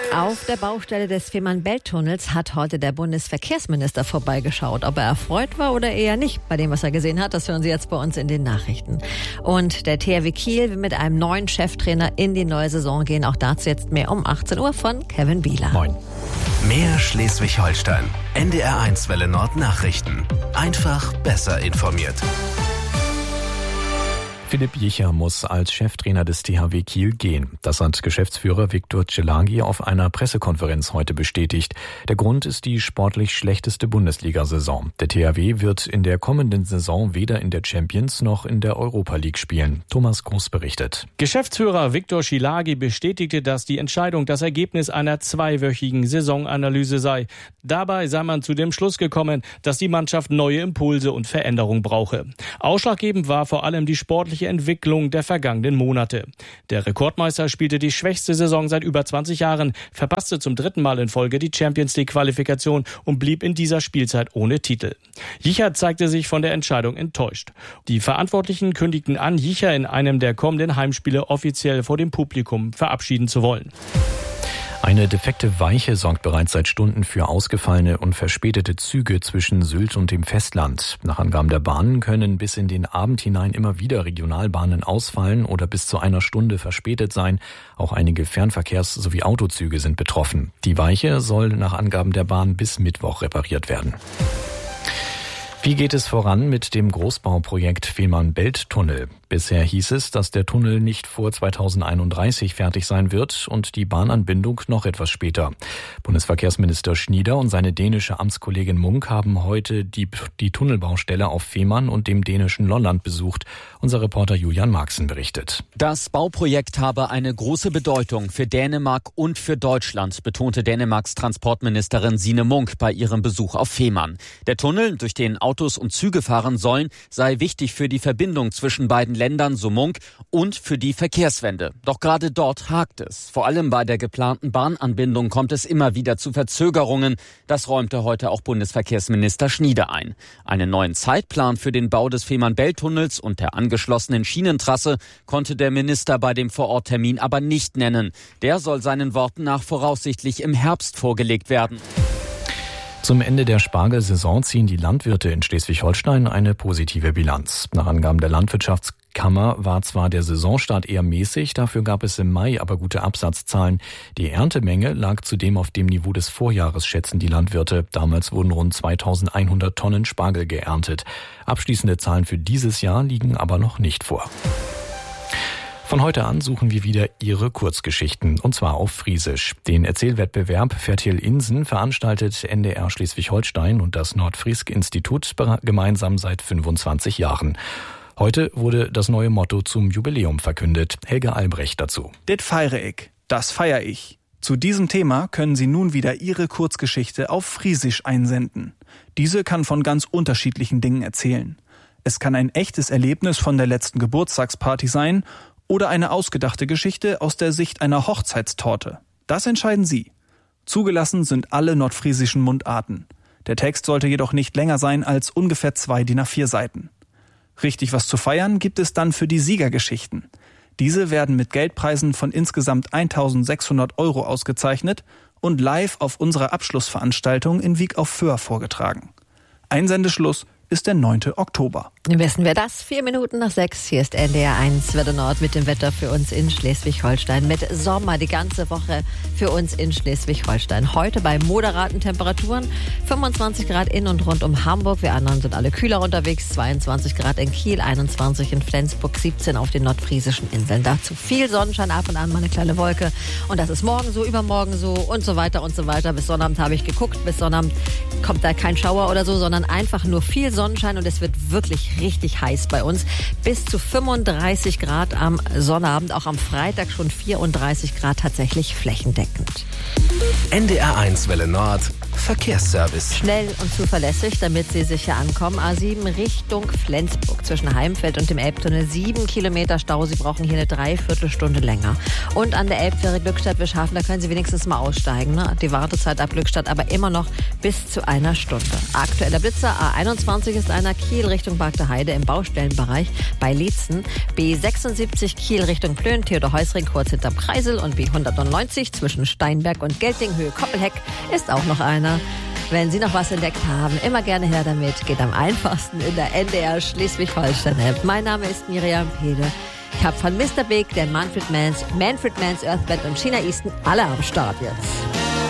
Auf der Baustelle des Fehmarn-Belt-Tunnels hat heute der Bundesverkehrsminister vorbeigeschaut. Ob er erfreut war oder eher nicht bei dem, was er gesehen hat, das hören Sie jetzt bei uns in den Nachrichten. Und der THW Kiel will mit einem neuen Cheftrainer in die neue Saison gehen. Auch dazu jetzt mehr um 18 Uhr von Kevin Bieler. Moin. Mehr Schleswig-Holstein. NDR1 Welle Nord Nachrichten. Einfach besser informiert. Philipp Jicher muss als Cheftrainer des THW Kiel gehen. Das hat Geschäftsführer Viktor Czelagi auf einer Pressekonferenz heute bestätigt. Der Grund ist die sportlich schlechteste Bundesliga-Saison. Der THW wird in der kommenden Saison weder in der Champions noch in der Europa League spielen. Thomas Groß berichtet. Geschäftsführer Viktor Czelagi bestätigte, dass die Entscheidung das Ergebnis einer 2-wöchigen Saisonanalyse sei. Dabei sei man zu dem Schluss gekommen, dass die Mannschaft neue Impulse und Veränderung brauche. Ausschlaggebend war vor allem die sportliche Entwicklung der vergangenen Monate. Der Rekordmeister spielte die schwächste Saison seit über 20 Jahren, verpasste zum 3. Mal in Folge die Champions-League-Qualifikation und blieb in dieser Spielzeit ohne Titel. Jicher zeigte sich von der Entscheidung enttäuscht. Die Verantwortlichen kündigten an, Jicher in einem der kommenden Heimspiele offiziell vor dem Publikum verabschieden zu wollen. Eine defekte Weiche sorgt bereits seit Stunden für ausgefallene und verspätete Züge zwischen Sylt und dem Festland. Nach Angaben der Bahnen können bis in den Abend hinein immer wieder Regionalbahnen ausfallen oder bis zu einer Stunde verspätet sein. Auch einige Fernverkehrs- sowie Autozüge sind betroffen. Die Weiche soll nach Angaben der Bahn bis Mittwoch repariert werden. Wie geht es voran mit dem Großbauprojekt Fehmarn-Belt-Tunnel? Bisher hieß es, dass der Tunnel nicht vor 2031 fertig sein wird und die Bahnanbindung noch etwas später. Bundesverkehrsminister Schnieder und seine dänische Amtskollegin Munk haben heute die Tunnelbaustelle auf Fehmarn und dem dänischen Lolland besucht. Unser Reporter Julian Marxen berichtet. Das Bauprojekt habe eine große Bedeutung für Dänemark und für Deutschland, betonte Dänemarks Transportministerin Signe Munk bei ihrem Besuch auf Fehmarn. Der Tunnel, durch den Autos und Züge fahren sollen, sei wichtig für die Verbindung zwischen beiden Ländern, so Munk, und für die Verkehrswende. Doch gerade dort hakt es. Vor allem bei der geplanten Bahnanbindung kommt es immer wieder zu Verzögerungen. Das räumte heute auch Bundesverkehrsminister Schnieder ein. Einen neuen Zeitplan für den Bau des Fehmarn-Belt-Tunnels und der angeschlossenen Schienentrasse konnte der Minister bei dem Vororttermin aber nicht nennen. Der soll seinen Worten nach voraussichtlich im Herbst vorgelegt werden. Zum Ende der Spargelsaison ziehen die Landwirte in Schleswig-Holstein eine positive Bilanz. Nach Angaben der Landwirtschaftskammer war zwar der Saisonstart eher mäßig, dafür gab es im Mai aber gute Absatzzahlen. Die Erntemenge lag zudem auf dem Niveau des Vorjahres, schätzen die Landwirte. Damals wurden rund 2100 Tonnen Spargel geerntet. Abschließende Zahlen für dieses Jahr liegen aber noch nicht vor. Von heute an suchen wir wieder Ihre Kurzgeschichten, und zwar auf Friesisch. Den Erzählwettbewerb Fertil Insen veranstaltet NDR Schleswig-Holstein und das Nordfrisk-Institut gemeinsam seit 25 Jahren. Heute wurde das neue Motto zum Jubiläum verkündet. Helge Albrecht dazu. Det feiere ich, das feier ich. Zu diesem Thema können Sie nun wieder Ihre Kurzgeschichte auf Friesisch einsenden. Diese kann von ganz unterschiedlichen Dingen erzählen. Es kann ein echtes Erlebnis von der letzten Geburtstagsparty sein oder eine ausgedachte Geschichte aus der Sicht einer Hochzeitstorte. Das entscheiden Sie. Zugelassen sind alle nordfriesischen Mundarten. Der Text sollte jedoch nicht länger sein als ungefähr 2 DIN A4 Seiten. Richtig was zu feiern gibt es dann für die Siegergeschichten. Diese werden mit Geldpreisen von insgesamt 1.600 € ausgezeichnet und live auf unserer Abschlussveranstaltung in Wiek auf Föhr vorgetragen. Einsendeschluss ist der 9. Oktober. Wissen wir das? 4:04. Hier ist NDR1 Welle Nord mit dem Wetter für uns in Schleswig-Holstein. Mit Sommer die ganze Woche für uns in Schleswig-Holstein. Heute bei moderaten Temperaturen. 25 Grad in und rund um Hamburg. Wir anderen sind alle kühler unterwegs. 22 Grad in Kiel, 21 in Flensburg, 17 auf den nordfriesischen Inseln. Dazu viel Sonnenschein, ab und an mal eine kleine Wolke. Und das ist morgen so, übermorgen so und so weiter und so weiter. Bis Sonnabend habe ich geguckt. Bis Sonnabend kommt da kein Schauer oder so, sondern einfach nur viel Sonnenschein und es wird wirklich richtig heiß bei uns. Bis zu 35 Grad am Sonnabend, auch am Freitag schon 34 Grad tatsächlich flächendeckend. NDR1 Welle Nord Verkehrsservice. Schnell und zuverlässig, damit Sie sicher ankommen. A7 Richtung Flensburg zwischen Heimfeld und dem Elbtunnel. 7 Kilometer Stau. Sie brauchen hier eine Dreiviertelstunde länger. Und an der Elbfähre Glückstadt-Wischhafen, da können Sie wenigstens mal aussteigen. Ne? Die Wartezeit ab Glückstadt aber immer noch bis zu einer Stunde. Aktueller Blitzer A21 ist einer Kiel Richtung Bargter Heide im Baustellenbereich bei Lietzen. B76 Kiel Richtung Plön, Theodor-Heuss-Ring kurz hinterm Kreisel und B190 zwischen Steinberg und Geltinghöhe Koppelheck ist auch noch einer. Wenn Sie noch was entdeckt haben, immer gerne her damit. Geht am einfachsten in der NDR Schleswig-Holstein-App. Mein Name ist Miriam Pede. Ich habe von Mr. Big, der Manfred Mann's Earth Band und China Easton alle am Start jetzt.